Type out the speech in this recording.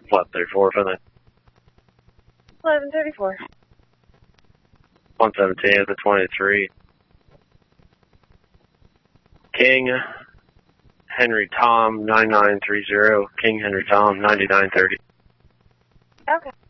Flat 34, for that. 1134. 117 at the 23. King Henry Tom 9930. King Henry Tom 9930. Okay.